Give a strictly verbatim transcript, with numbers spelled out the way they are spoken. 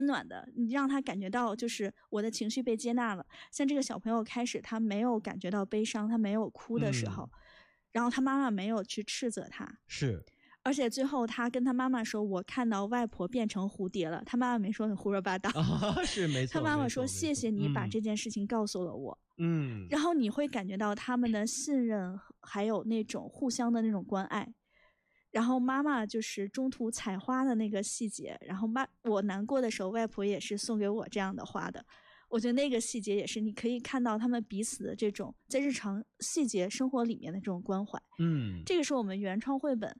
暖的，你让他感觉到就是我的情绪被接纳了。像这个小朋友开始他没有感觉到悲伤，他没有哭的时候、嗯、然后他妈妈没有去斥责他， 是， 而且最后他跟他妈妈说我看到外婆变成蝴蝶了，他妈妈没说很胡说八道、 啊、是没错， 他妈妈说谢谢你把这件事情告诉了我， 嗯， 然后你会感觉到他们的信任还有那种互相的那种关爱。然后妈妈就是中途采花的那个细节，然后妈我难过的时候外婆也是送给我这样的花的，我觉得那个细节也是你可以看到他们彼此的这种在日常细节生活里面的这种关怀。 嗯， 这个是我们原创绘本